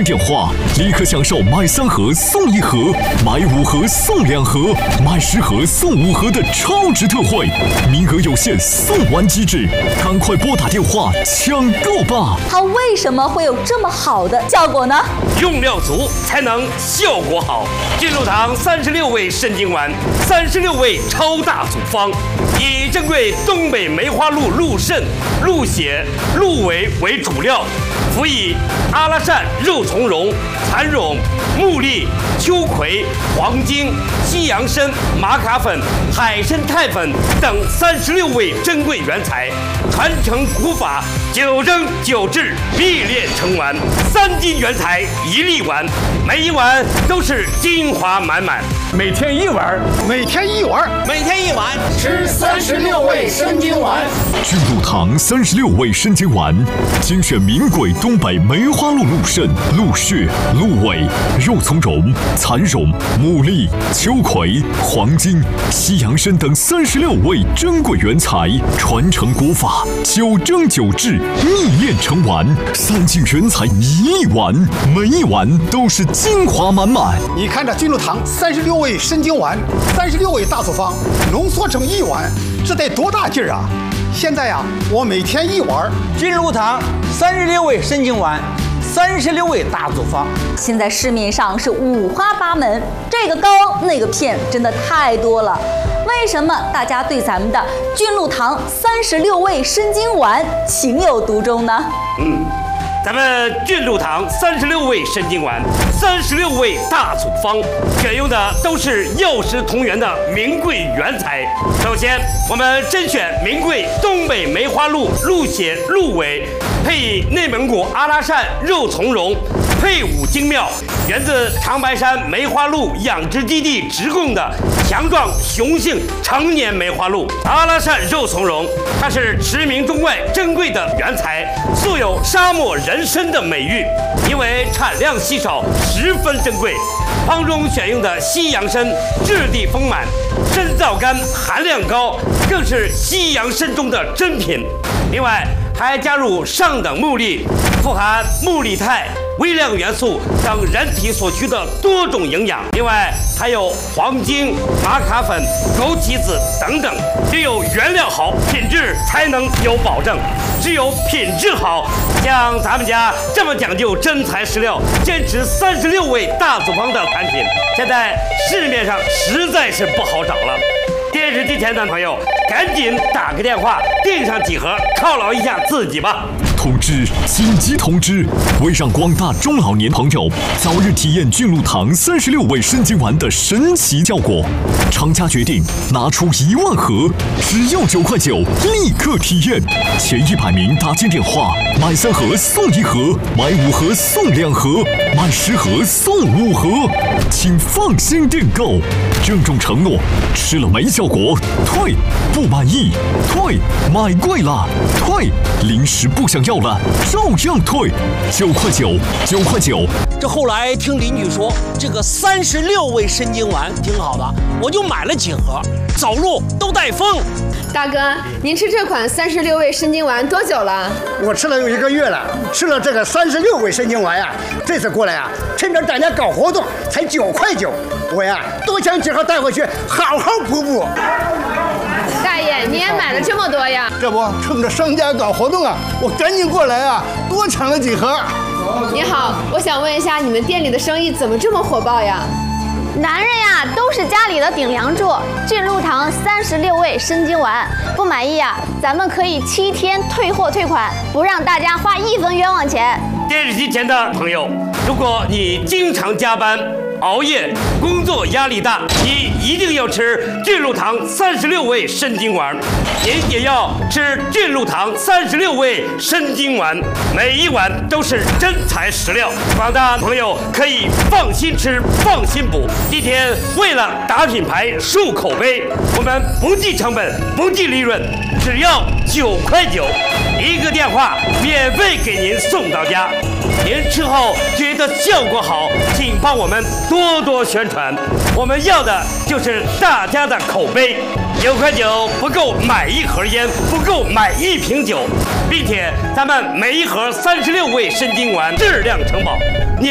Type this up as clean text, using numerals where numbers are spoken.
进电话，立刻享受买3盒送1盒、买5盒送2盒、买10盒送5盒的超值特惠，名额有限，送完即止，赶快拨打电话抢购吧！ 它为什么会有这么好的效果呢？ 用料足才能效果好。俊鹿堂36味参精丸，36味超大组方，以珍贵东北梅花鹿鹿肾、鹿血、鹿尾为主料，辅以阿拉善肉苁蓉、蚕苇、木栗、秋葵、黄精、西洋参、玛卡粉、海参肽粉等36味珍贵原材，传承古法，9蒸9制，秘炼成丸，3斤原材1粒丸，每一碗都是精华满满。 每天1碗， 每天1碗， 每天1碗， 吃36味参精丸。 俊鹿堂36味参精丸，精选名贵东北梅花鹿鹿肾、鹿血、鹿尾、肉苁蓉、蚕苇、木栗、秋葵、黄精、西洋参等36味珍贵原材，传承古法，9蒸9制，秘炼成丸，3斤原材1粒丸，每一碗都是精华满满。 你看这俊鹿堂36味参精丸，36味大组方，浓缩成1碗，这得多大劲儿啊！现在呀，我每天1碗。 俊鹿堂36味参精丸，36味大组方， 现在市面上是五花八门，这个膏那个片，真的太多了。为什么大家对咱们的俊鹿堂36味参精丸情有独钟呢？ 咱们俊鹿堂36味参精丸，36味大组方，选用的都是药食同源的名贵原材。首先，我们甄选名贵东北梅花鹿鹿血、鹿尾，配以内蒙古阿拉善肉苁蓉，配伍精妙，源自长白山梅花鹿养殖基地直供的强壮雄性成年梅花鹿。阿拉善肉苁蓉，它是驰名中外珍贵的原材，素有沙漠人参的美誉，因为产量稀少，十分珍贵。方中选用的西洋参质地丰满，参皂苷含量高，更是西洋参中的珍品。另外还加入上等木栗，富含木栗肽、微量元素等人体所需的多种营养。另外还有黄精、玛卡粉、枸杞子等等。只有原料好，品质才能有保证。只有品质好，像咱们家这么讲究真材实料，坚持36味大组方的产品，现在市面上实在是不好找了。电视机前的朋友，赶紧打个电话订上几盒，犒劳一下自己吧。 通知！紧急通知！为让广大中老年朋友早日体验俊鹿堂36味参精丸的神奇效果，厂家决定拿出1万盒，只要9块9，立刻体验。前100名打进电话，买3盒送1盒，买5盒送2盒，买10盒送5盒，请放心订购。郑重承诺，吃了没效果退，不满意退，买贵了退，临时不想要了照样退，9块9，9块9。 这后来听邻居说，这个36味参精丸挺好的，我就买了几盒，走路都带风。 大哥，您吃这款36味参精丸多久了？ 我吃了有1个月了，吃了这个36味参精丸呀，这次过来呀，趁着大家搞活动，才9块9，我呀多想几盒带回去，好好补补。 大爷，你也买了这么多呀？ 这不，趁着商家搞活动啊，我赶紧过来啊，多抢了几盒。 你好，我想问一下，你们店里的生意怎么这么火爆呀？ 男人呀，都是家里的顶梁柱。俊鹿堂36味参精丸，不满意呀，咱们可以7天退货退款，不让大家花1分冤枉钱。 电视机前的朋友，如果你经常加班、熬夜，工作压力大，你一定要吃俊鹿堂36味参精丸，您也要吃俊鹿堂36味参精丸，每一碗都是真材实料，广大朋友可以放心吃，放心补。今天为了打品牌、树口碑，我们不计成本，不计利润，只要9块9，一个电话免费给您送到家。您吃后觉得效果好，请帮我们多多宣传，我们要的就是大家的口碑。9块9不够买1盒烟，不够买1瓶酒，并且咱们每一盒36味参精丸质量承保。